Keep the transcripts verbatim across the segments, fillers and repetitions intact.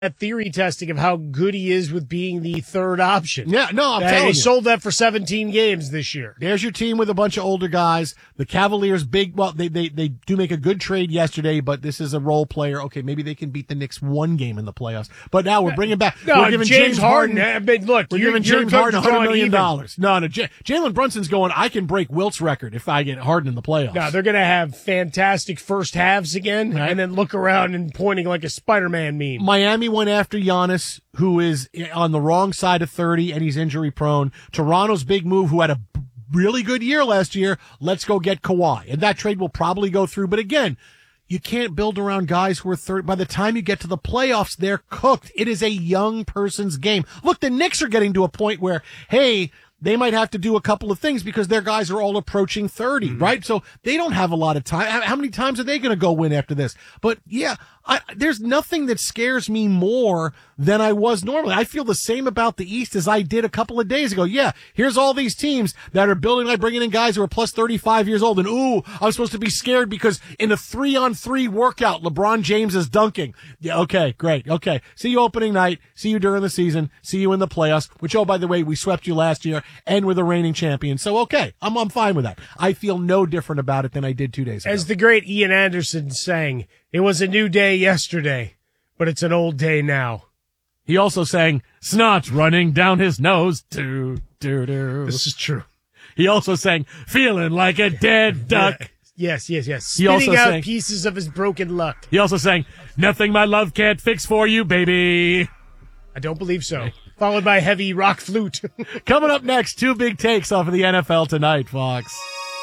that theory testing of how good he is with being the third option. Yeah, no, I'm and telling he you. sold that for seventeen games this year. There's your team with a bunch of older guys. The Cavaliers, big, well, they, they, they do make a good trade yesterday, but this is a role player. Okay, maybe they can beat the Knicks one game in the playoffs. But now we're bringing back, no, we're giving James, James Harden. Harden, I mean, look, we're you're, giving you're James Harden one hundred million dollars. Even. No, no, J- Jalen Brunson's going, I can break Wilt's record if I get Harden in the playoffs. No, they're going to have fantastic first halves again, right. and then look around and pointing like a Spider-Man meme. Miami went after Giannis, who is on the wrong side of thirty, and he's injury prone. Toronto's big move, who had a really good year last year, let's go get Kawhi. And that trade will probably go through. But again, you can't build around guys who are thirty. By the time you get to the playoffs, they're cooked. It is a young person's game. Look, the Knicks are getting to a point where, hey, they might have to do a couple of things because their guys are all approaching thirty, mm-hmm. right? So they don't have a lot of time. How many times are they going to go win after this? But yeah, I, there's nothing that scares me more than I was normally. I feel the same about the East as I did a couple of days ago. Yeah, here's all these teams that are building, like bringing in guys who are plus thirty-five years old. And ooh, I'm supposed to be scared because in a three on three workout, LeBron James is dunking. Yeah, okay, great. Okay. See you opening night. See you during the season. See you in the playoffs, which, oh, by the way, we swept you last year and we're the reigning champion. So, okay, I'm, I'm fine with that. I feel no different about it than I did two days ago. As the great Ian Anderson sang, it was a new day yesterday, but it's an old day now. He also sang, snot running down his nose. Doo, doo, doo. This is true. He also sang, feeling like a dead duck. Yeah. Yes, yes, yes. He Spitting also out sang, pieces of his broken luck. He also sang, nothing my love can't fix for you, baby. I don't believe so. Followed by heavy rock flute. Coming up next, two big takes off of the N F L tonight, Fox.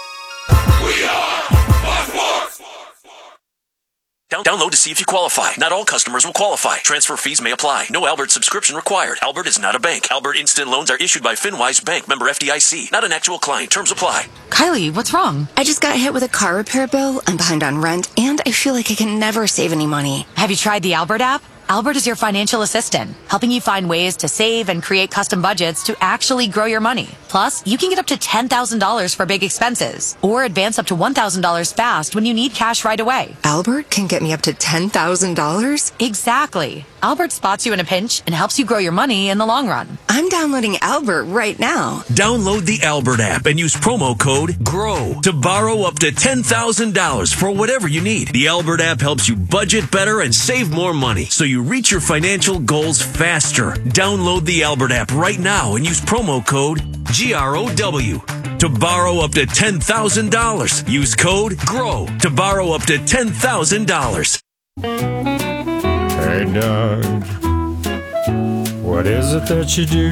We are Fox Sports. Download to see if you qualify. Not all customers will qualify. Transfer fees may apply. No Albert subscription required. Albert is not a bank. Albert Instant Loans are issued by FinWise Bank, member F D I C. Not an actual client. Terms apply. Kylie, what's wrong? I just got hit with a car repair bill. I'm behind on rent, and I feel like I can never save any money. Have you tried the Albert app? Albert is your financial assistant, helping you find ways to save and create custom budgets to actually grow your money. Plus, you can get up to ten thousand dollars for big expenses, or advance up to one thousand dollars fast when you need cash right away. Albert can get me up to ten thousand dollars? Exactly. Albert spots you in a pinch and helps you grow your money in the long run. I'm downloading Albert right now. Download the Albert app and use promo code GROW to borrow up to ten thousand dollars for whatever you need. The Albert app helps you budget better and save more money, so you reach your financial goals faster. Download the Albert app right now and use promo code G R O W to borrow up to ten thousand dollars. Use code GROW to borrow up to ten thousand dollars. Hey, Doug, what is it that you do?